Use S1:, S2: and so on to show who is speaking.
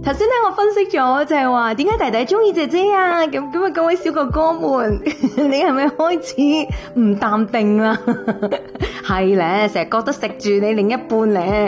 S1: 頭先咧我分析咗就係話點解弟弟中意姐姐啊？咁啊各位小哥哥們，你係咪開始唔淡定啦？係咧，成日覺得食住你另一半咧。